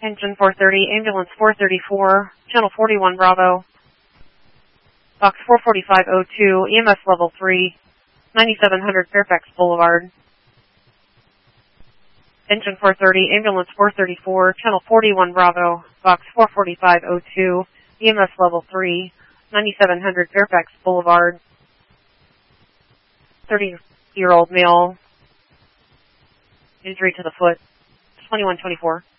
Engine 430, ambulance 434, channel 41 Bravo, box 44502, EMS level 3, 9700 Fairfax Boulevard. Engine 430, ambulance 434, channel 41 Bravo, box 44502, EMS level 3, 9700 Fairfax Boulevard. 30-year-old male, injury to the foot, 2124.